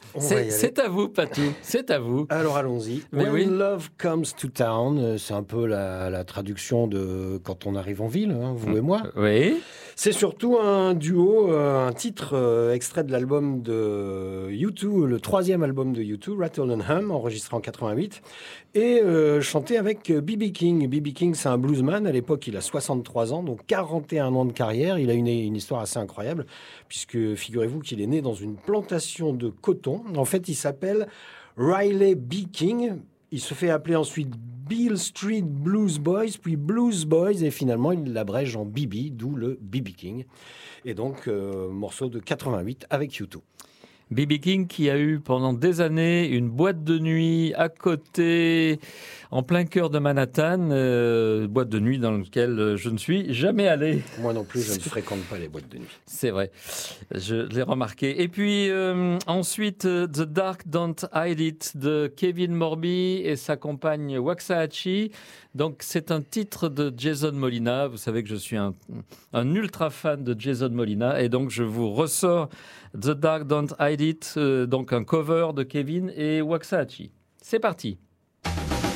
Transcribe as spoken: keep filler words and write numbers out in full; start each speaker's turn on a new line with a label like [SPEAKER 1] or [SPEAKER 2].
[SPEAKER 1] On va y
[SPEAKER 2] C'est,
[SPEAKER 1] aller.
[SPEAKER 2] c'est à vous, Patou, c'est à vous.
[SPEAKER 1] Alors allons-y.
[SPEAKER 2] Mais
[SPEAKER 1] When
[SPEAKER 2] oui.
[SPEAKER 1] Love Comes to Town, euh, c'est un peu la, la traduction de Quand on arrive en ville, hein, vous et moi.
[SPEAKER 2] Oui.
[SPEAKER 1] C'est surtout un duo, euh, un titre euh, extrait de l'album de U deux, le troisième album de U deux, Rattle and Hum, enregistré en quatre-vingt-huit, et euh, chanté avec B B King. B B King, c'est un bluesman. À l'époque, il a soixante-trois ans, donc quarante et un ans de carrière. Il a une, une histoire assez incroyable, puisque figurez-vous qu'il est né dans une plantation de coton. En fait, il s'appelle Riley B. King. Il se fait appeler ensuite Beale Street Blues Boys, puis Blues Boys, et finalement, il l'abrège en B B, d'où le B B King. Et donc, euh, morceau de quatre-vingt-huit avec U deux.
[SPEAKER 2] B B King qui a eu pendant des années une boîte de nuit à côté, en plein cœur de Manhattan, euh, boîte de nuit dans laquelle je ne suis jamais allé.
[SPEAKER 1] Moi non plus, je ne fréquente pas les boîtes de nuit.
[SPEAKER 2] C'est vrai, je l'ai remarqué. Et puis euh, ensuite, euh, The Dark Don't Hide It de Kevin Morby et sa compagne Waxahachie. Donc c'est un titre de Jason Molina. Vous savez que je suis un, un ultra fan de Jason Molina et donc je vous ressors The Dark Don't Hide It, euh, donc un cover de Kevin et Waxahachie. C'est parti.